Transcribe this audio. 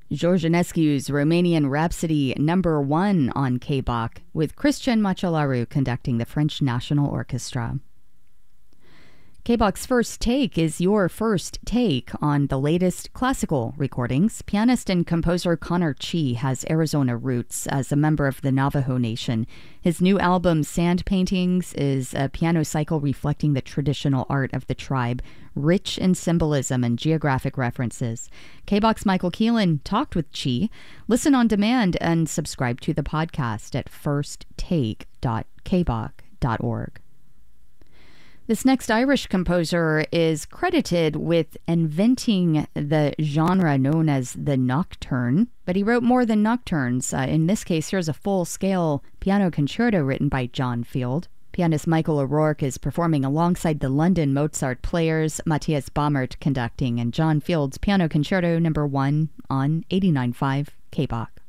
George Enescu's Romanian Rhapsody #1 on KBach, with Cristian Machelaru conducting the French National Orchestra. KBach's First Take is your first take on the latest classical recordings. Pianist and composer Connor Chi has Arizona roots as a member of the Navajo Nation. His new album, Sand Paintings, is a piano cycle reflecting the traditional art of the tribe, rich in symbolism and geographic references. KBach's Michael Keelan talked with Chi. Listen on demand and subscribe to the podcast at firsttake.kbach.org. This next Irish composer is credited with inventing the genre known as the nocturne, but he wrote more than nocturnes. In this case, here's a full-scale piano concerto written by John Field. Pianist Michael O'Rourke is performing alongside the London Mozart Players, Matthias Baumert conducting, and John Field's Piano Concerto #1 on 89.5 KBach.